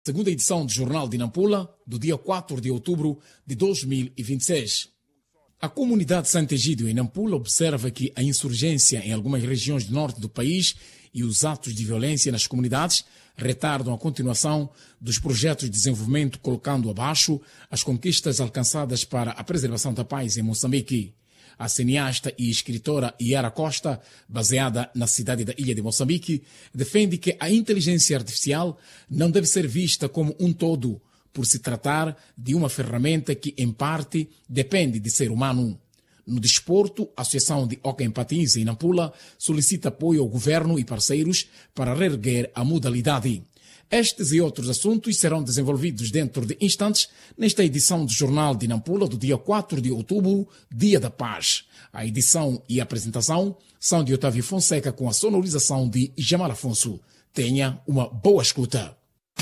Segunda edição do Jornal de Nampula, do dia 4 de outubro de 2026. A comunidade Santo Egídio em Nampula observa que a insurgência em algumas regiões do norte do país e os atos de violência nas comunidades retardam a continuação dos projetos de desenvolvimento, colocando abaixo as conquistas alcançadas para a preservação da paz em Moçambique. A cineasta e escritora Yara Costa, baseada na cidade da ilha de Moçambique, defende que a inteligência artificial não deve ser vista como um todo, por se tratar de uma ferramenta que, em parte, depende de ser humano. No desporto, a Associação de Hóquei Patins em Nampula solicita apoio ao governo e parceiros para reerguer a modalidade. Estes e outros assuntos serão desenvolvidos dentro de instantes nesta edição do Jornal de Nampula do dia 4 de outubro, Dia da Paz. A edição e a apresentação são de Otávio Fonseca com a sonorização de Jamal Afonso. Tenha uma boa escuta.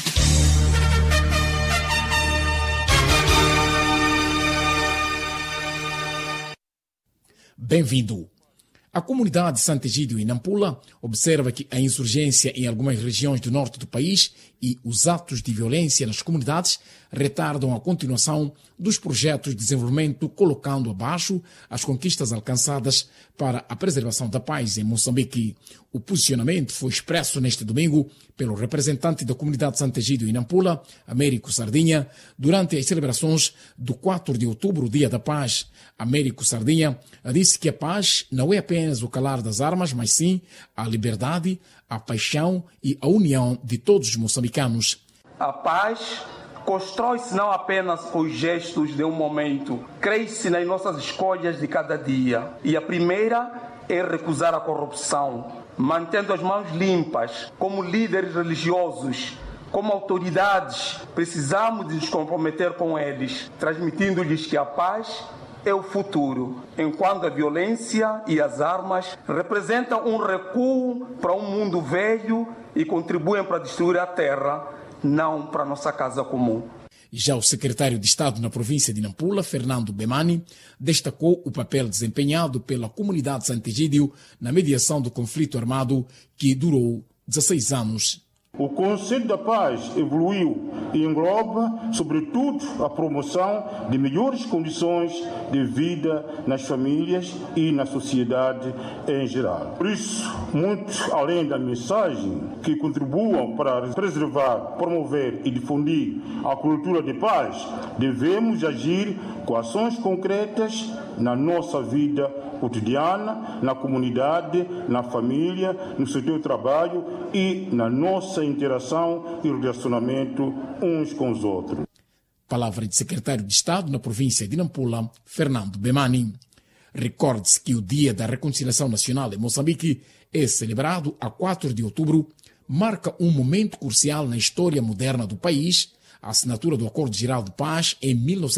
Bem-vindo. A comunidade Santo Egídio em Nampula observa que a insurgência em algumas regiões do norte do país e os atos de violência nas comunidades retardam a continuação dos projetos de desenvolvimento, colocando abaixo as conquistas alcançadas para a preservação da paz em Moçambique. O posicionamento foi expresso neste domingo pelo representante da comunidade Santo Egídio em Nampula, Américo Sardinha, durante as celebrações do 4 de outubro, Dia da Paz. Américo Sardinha disse que a paz não é apenas o calar das armas, mas sim a liberdade, a paixão e a união de todos os moçambicanos. A paz constrói-se não apenas com os gestos de um momento, cresce nas nossas escolhas de cada dia. E a primeira é recusar a corrupção, mantendo as mãos limpas. Como líderes religiosos, como autoridades, precisamos de nos comprometer com eles, transmitindo-lhes que a paz é o futuro, enquanto a violência e as armas representam um recuo para um mundo velho e contribuem para destruir a terra, não para a nossa casa comum. Já o secretário de Estado na província de Nampula, Fernando Bemani, destacou o papel desempenhado pela comunidade Santo Egídio na mediação do conflito armado que durou 16 anos. O conceito da paz evoluiu e engloba, sobretudo, a promoção de melhores condições de vida nas famílias e na sociedade em geral. Por isso, muito além da mensagem que contribuam para preservar, promover e difundir a cultura de paz, devemos agir com ações concretas na nossa vida cotidiana, na comunidade, na família, no setor de trabalho e na nossa interação e relacionamento uns com os outros. Palavra de secretário de Estado na província de Nampula, Fernando Bemani. Recorde-se que o Dia da Reconciliação Nacional em Moçambique é celebrado a 4 de outubro, marca um momento crucial na história moderna do país, a assinatura do Acordo Geral de Paz em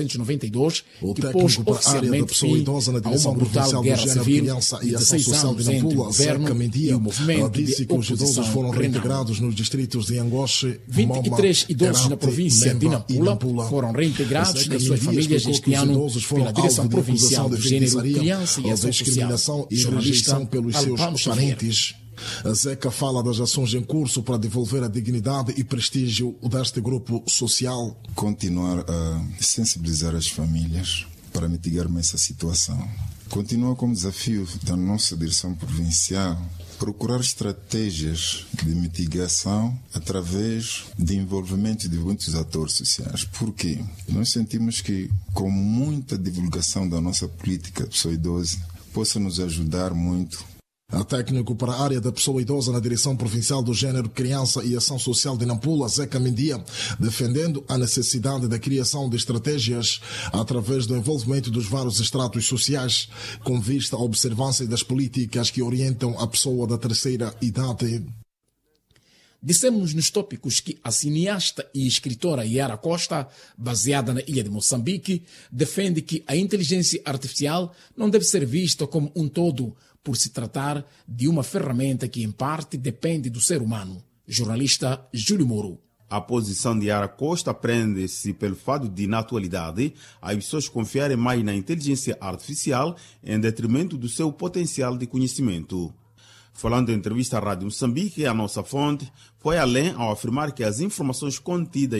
1992, que pôs oficialmente fim a uma brutal guerra civil de 16 anos entre o governo e o movimento de oposição foram reintegrados nos distritos de Angoche, 23 idosos na província de Nampula foram reintegrados nas suas famílias este ano pela Direção Provincial do Gênero, Criança e Ação Social. E rejeição pelos seus parentes. A Zeca fala das ações em curso para devolver a dignidade e prestígio deste grupo social. Continuar a sensibilizar as famílias para mitigarmos essa situação. Continua como desafio da nossa direção provincial procurar estratégias de mitigação através de envolvimento de muitos atores sociais. Por quê? Nós sentimos que com muita divulgação da nossa política pessoa idosa possa nos ajudar muito. A técnico para a área da pessoa idosa na Direção Provincial do Gênero, Criança e Ação Social de Nampula, Zeca Mendia, defendendo a necessidade da criação de estratégias através do envolvimento dos vários estratos sociais, com vista à observância das políticas que orientam a pessoa da terceira idade. Dissemos nos tópicos que a cineasta e escritora Yara Costa, baseada na ilha de Moçambique, defende que a inteligência artificial não deve ser vista como um todo, por se tratar de uma ferramenta que, em parte, depende do ser humano. Jornalista Júlio Moro. A posição de Yara Costa prende-se pelo fato de, na atualidade, as pessoas confiarem mais na inteligência artificial em detrimento do seu potencial de conhecimento. Falando em entrevista à Rádio Moçambique, a nossa fonte foi além ao afirmar que as informações contidas